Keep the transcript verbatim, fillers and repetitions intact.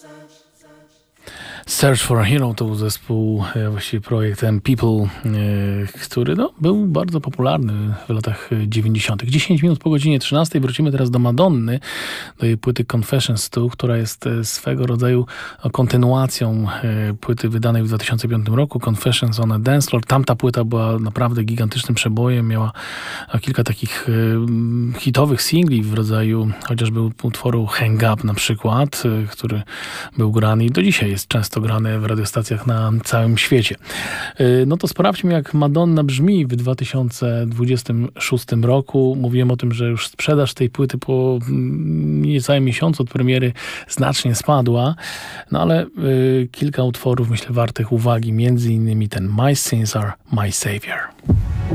Search for a Hero to był zespół, e, właściwie projekt M People, e, który no, był bardzo popularny w latach dziewięćdziesiątych. dziesięć minut po godzinie trzynastej wrócimy teraz do Madonny, do jej płyty Confessions two, która jest e, swego rodzaju kontynuacją e, płyty wydanej w dwa tysiące piątym roku, Confessions on a Dance Floor. Tamta płyta była naprawdę gigantycznym przebojem, miała kilka takich e, hitowych singli w rodzaju chociażby utworu Hang Up na przykład, e, który był grany i do dzisiaj jest często grane w radiostacjach na całym świecie. No to sprawdźmy, jak Madonna brzmi w dwa tysiące dwudziestym szóstym roku. Mówiłem o tym, że już sprzedaż tej płyty po niecałym miesiącu od premiery znacznie spadła, no ale y, kilka utworów, myślę, wartych uwagi, między innymi ten My Sins Are My Savior.